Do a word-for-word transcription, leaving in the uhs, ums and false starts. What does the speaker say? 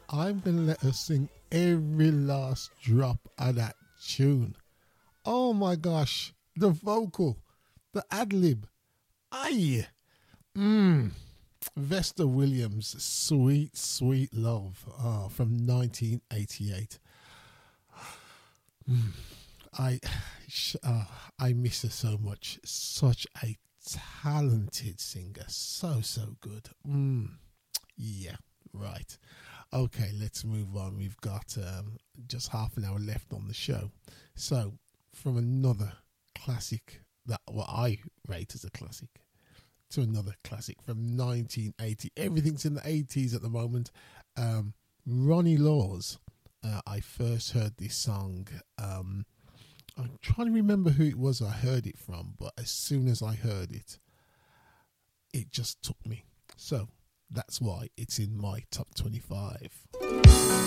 I'm going to let her sing every last drop of that tune. Oh my gosh. The vocal, the ad-lib. Aye. Mmm. Vesta Williams, Sweet, Sweet Love, oh, from nineteen eighty-eight. Mm. I, uh, I miss her so much. Such a talented singer. So, so good. Mm. Yeah, right. Okay, let's move on. We've got um, just half an hour left on the show. So, from another classic that what I rate as a classic to another classic from nineteen eighty. Everything's in the eighties at the moment. Um, Ronnie Laws. Uh, I first heard this song. Um, I'm trying to remember who it was I heard it from, but as soon as I heard it, it just took me. So that's why it's in my top twenty-five.